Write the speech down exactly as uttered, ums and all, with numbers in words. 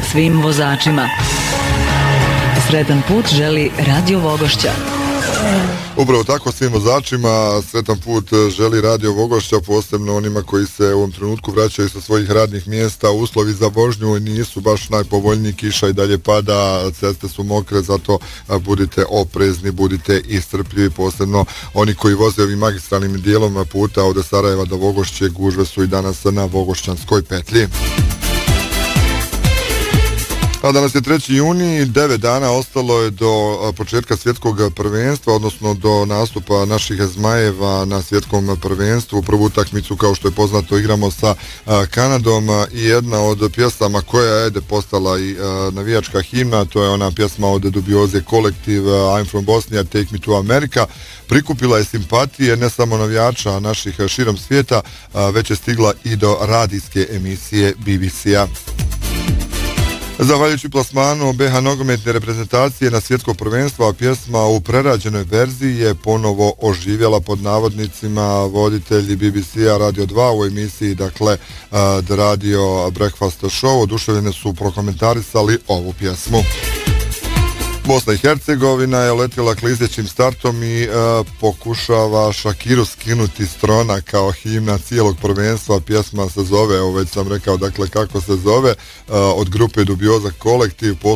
svim vozačima. Sretan put želi Radio Vogošća. Upravo tako svim vozačima sretan put želi Radio Vogošća, posebno onima koji se u ovom trenutku vraćaju sa svojih radnih mjesta. Uslovi za vožnju nisu baš najpovoljniji, kiša i dalje pada, ceste su mokre, zato budite oprezni, budite i strpljivi, posebno oni koji voze ovim magistralnim dijelom puta od Sarajeva do Vogošće. Gužve su i danas na Vogošćanskoj petlji. A danas je treći juni, devet dana ostalo je do početka svjetskog prvenstva, odnosno do nastupa naših Zmajeva na svjetskom prvenstvu. Prvu utakmicu, kao što je poznato, igramo sa Kanadom i jedna od pjesama koja je postala i navijačka himna, to je ona pjesma od Dubioze Collective, I'm from Bosnia, Take me to America. Prikupila je simpatije ne samo navijača naših širom svijeta, već je stigla i do radijske emisije B B C-a. Zahvaljujući plasmanu B H nogometne reprezentacije na svjetsko prvenstvo, pjesma u prerađenoj verziji je ponovo oživjela, pod navodnicima. Voditelji B B C-a Radio dva u emisiji, dakle, The Radio Breakfast Show, oduševljene su prokomentarisali ovu pjesmu. Bosna i Hercegovina je letjela klizećim startom i e, pokušava Shakiru skinuti s trona kao himna cijelog prvenstva. Pjesma se zove, evo već sam rekao, dakle, kako se zove, e, od grupe Dubioza Collective,